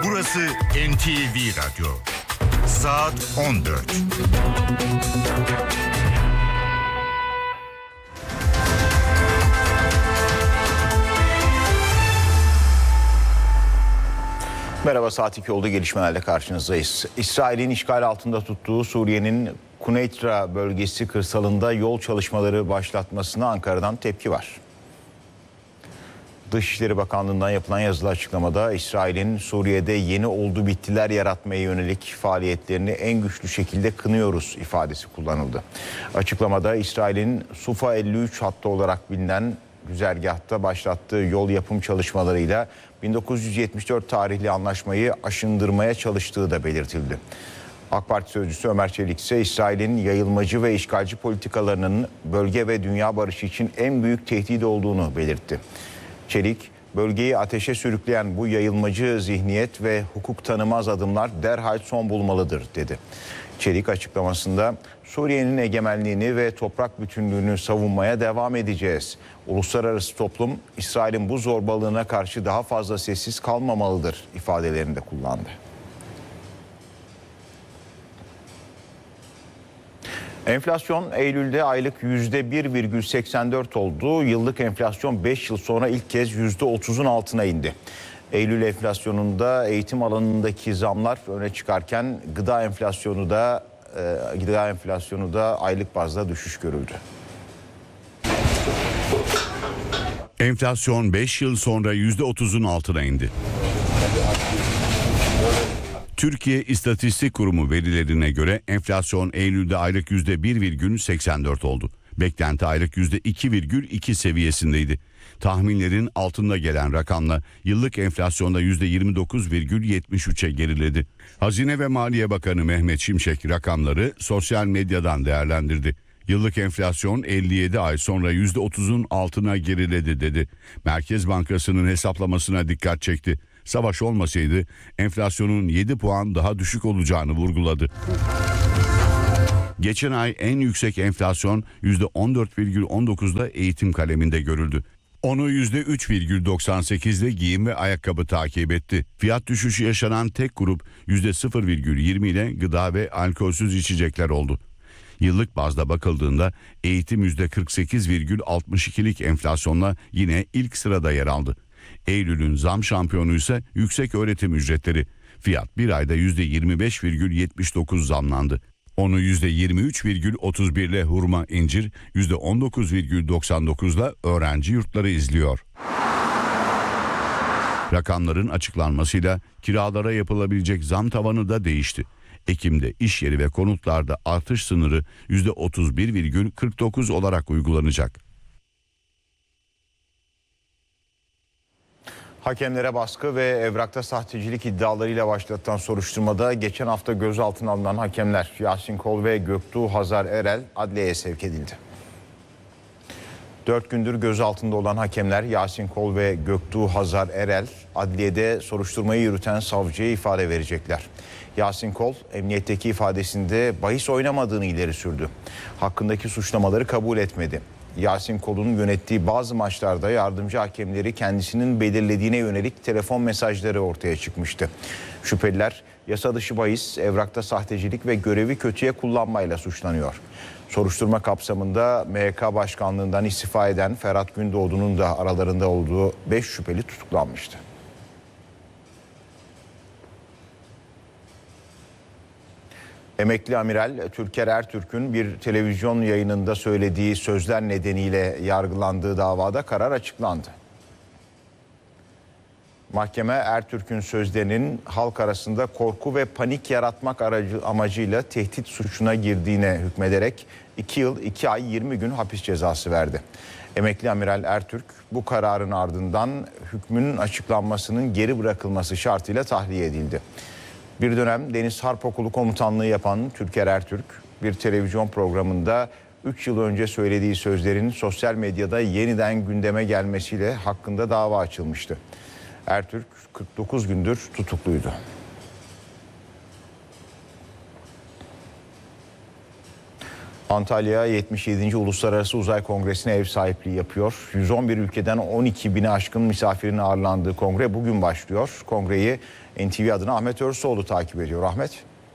Burası NTV Radyo. Saat 14. Merhaba, saat 2 oldu, gelişmelerle karşınızdayız. İsrail'in işgal altında tuttuğu Suriye'nin Kuneytra bölgesi kırsalında yol çalışmaları başlatmasına Ankara'dan tepki var. Dışişleri Bakanlığı'ndan yapılan yazılı açıklamada İsrail'in Suriye'de yeni oldu bittiler yaratmaya yönelik faaliyetlerini en güçlü şekilde kınıyoruz ifadesi kullanıldı. Açıklamada İsrail'in Sufa 53 hattı olarak bilinen güzergahta başlattığı yol yapım çalışmalarıyla 1974 tarihli anlaşmayı aşındırmaya çalıştığı da belirtildi. AK Parti sözcüsü Ömer Çelik ise İsrail'in yayılmacı ve işgalci politikalarının bölge ve dünya barışı için en büyük tehdit olduğunu belirtti. Çelik, bölgeyi ateşe sürükleyen bu yayılmacı zihniyet ve hukuk tanımaz adımlar derhal son bulmalıdır dedi. Çelik açıklamasında Suriye'nin egemenliğini ve toprak bütünlüğünü savunmaya devam edeceğiz. Uluslararası toplum İsrail'in bu zorbalığına karşı daha fazla sessiz kalmamalıdır ifadelerini de kullandı. Enflasyon Eylül'de aylık %1,84 oldu. Yıllık enflasyon 5 yıl sonra ilk kez %30'un altına indi. Eylül enflasyonunda eğitim alanındaki zamlar öne çıkarken gıda enflasyonu da aylık bazda düşüş görüldü. Enflasyon 5 yıl sonra %30'un altına indi. Türkiye İstatistik Kurumu verilerine göre enflasyon Eylül'de aylık %1,84 oldu. Beklenti aylık %2,2 seviyesindeydi. Tahminlerin altında gelen rakamla yıllık enflasyonda %29,73'e geriledi. Hazine ve Maliye Bakanı Mehmet Şimşek rakamları sosyal medyadan değerlendirdi. Yıllık enflasyon 57 ay sonra %30'un altına geriledi dedi. Merkez Bankası'nın hesaplamasına dikkat çekti. Savaş olmasaydı enflasyonun 7 puan daha düşük olacağını vurguladı. Geçen ay en yüksek enflasyon %14,19'da eğitim kaleminde görüldü. Onu %3,98'de giyim ve ayakkabı takip etti. Fiyat düşüşü yaşanan tek grup %0,20 ile gıda ve alkolsüz içecekler oldu. Yıllık bazda bakıldığında eğitim %48,62'lik enflasyonla yine ilk sırada yer aldı. Eylül'ün zam şampiyonu ise yüksek öğretim ücretleri. Fiyat bir ayda %25,79 zamlandı. Onu %23,31 ile hurma incir, %19,99 ile öğrenci yurtları izliyor. Rakamların açıklanmasıyla kiralara yapılabilecek zam tavanı da değişti. Ekim'de iş yeri ve konutlarda artış sınırı %31,49 olarak uygulanacak. Hakemlere baskı ve evrakta sahtecilik iddialarıyla başlatılan soruşturmada geçen hafta gözaltına alınan hakemler Yasin Kol ve Göktuğ Hazar Erel adliyeye sevk edildi. 4 gündür gözaltında olan hakemler Yasin Kol ve Göktuğ Hazar Erel adliyede soruşturmayı yürüten savcıya ifade verecekler. Yasin Kol emniyetteki ifadesinde bahis oynamadığını ileri sürdü. Hakkındaki suçlamaları kabul etmedi. Yasin Kol'un yönettiği bazı maçlarda yardımcı hakemleri kendisinin belirlediğine yönelik telefon mesajları ortaya çıkmıştı. Şüpheliler yasa dışı bahis, evrakta sahtecilik ve görevi kötüye kullanmayla suçlanıyor. Soruşturma kapsamında MHK Başkanlığından istifa eden Ferhat Gündoğdu'nun da aralarında olduğu 5 şüpheli tutuklanmıştı. Emekli Amiral Türker Ertürk'ün bir televizyon yayınında söylediği sözler nedeniyle yargılandığı davada karar açıklandı. Mahkeme Ertürk'ün sözlerinin halk arasında korku ve panik yaratmak amacıyla tehdit suçuna girdiğine hükmederek 2 yıl 2 ay 20 gün hapis cezası verdi. Emekli Amiral Ertürk bu kararın ardından hükmünün açıklanmasının geri bırakılması şartıyla tahliye edildi. Bir dönem Deniz Harp Okulu komutanlığı yapan Türker Ertürk bir televizyon programında 3 yıl önce söylediği sözlerin sosyal medyada yeniden gündeme gelmesiyle hakkında dava açılmıştı. Ertürk 49 gündür tutukluydu. Antalya 77. Uluslararası Uzay Kongresi'ne ev sahipliği yapıyor. 111 ülkeden 12 bine aşkın misafirin ağırlandığı kongre bugün başlıyor. Kongreyi NTV adına Ahmet Örsoğlu takip ediyor. Ahmet.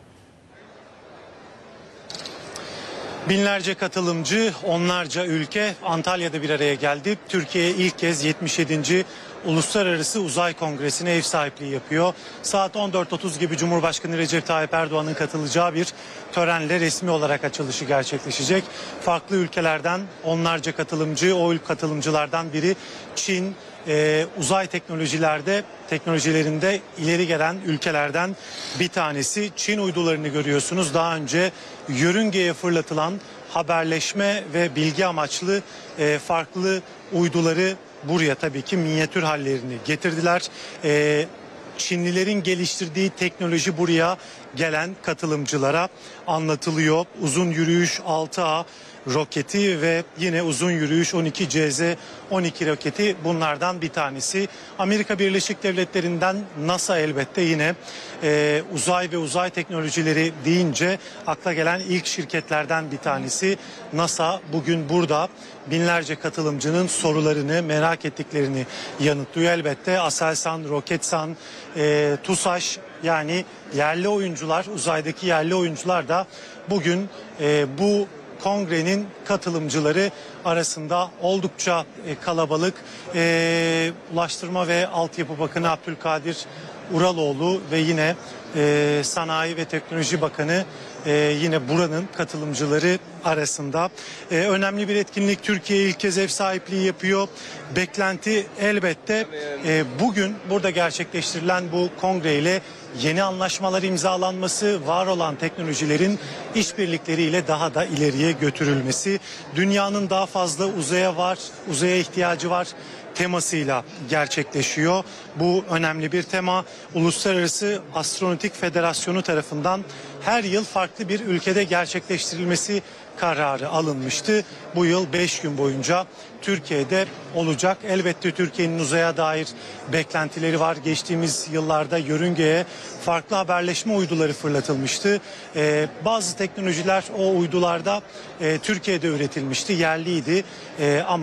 Binlerce katılımcı, onlarca ülke Antalya'da bir araya geldi. Türkiye ilk kez 77. Uluslararası Uzay Kongresi'ne ev sahipliği yapıyor. Saat 14.30 gibi Cumhurbaşkanı Recep Tayyip Erdoğan'ın katılacağı bir törenle resmi olarak açılışı gerçekleşecek. Farklı ülkelerden onlarca katılımcı, o katılımcılardan biri Çin. Uzay teknolojilerinde ileri gelen ülkelerden bir tanesi. Çin uydularını görüyorsunuz. Daha önce yörüngeye fırlatılan haberleşme ve bilgi amaçlı farklı uyduları buraya tabii ki minyatür hallerini getirdiler. Çinlilerin geliştirdiği teknoloji buraya gelen katılımcılara anlatılıyor. Uzun yürüyüş 6A roketi ve yine uzun yürüyüş 12CZ-12 roketi bunlardan bir tanesi. Amerika Birleşik Devletleri'nden NASA elbette yine uzay ve uzay teknolojileri deyince akla gelen ilk şirketlerden bir tanesi. NASA bugün burada binlerce katılımcının sorularını, merak ettiklerini yanıtlıyor elbette. Aselsan, Roketsan, TUSAŞ yani yerli oyuncular, uzaydaki yerli oyuncular da bugün bu kongrenin katılımcıları arasında oldukça kalabalık. Ulaştırma ve Altyapı Bakanı Abdülkadir Uraloğlu ve yine Sanayi ve Teknoloji Bakanı yine buranın katılımcıları arasında. Önemli bir etkinlik. Türkiye ilk kez ev sahipliği yapıyor. Beklenti elbette bugün burada gerçekleştirilen bu kongreyle yeni anlaşmalar imzalanması, var olan teknolojilerin işbirlikleriyle daha da ileriye götürülmesi, dünyanın daha fazla uzaya ihtiyacı var temasıyla gerçekleşiyor. Bu önemli bir tema. Uluslararası Astronötik Federasyonu tarafından her yıl farklı bir ülkede gerçekleştirilmesi kararı alınmıştı. Bu yıl 5 gün boyunca Türkiye'de olacak. Elbette Türkiye'nin uzaya dair beklentileri var. Geçtiğimiz yıllarda yörüngeye farklı haberleşme uyduları fırlatılmıştı. Bazı teknolojiler o uydularda Türkiye'de üretilmişti, yerliydi. Ama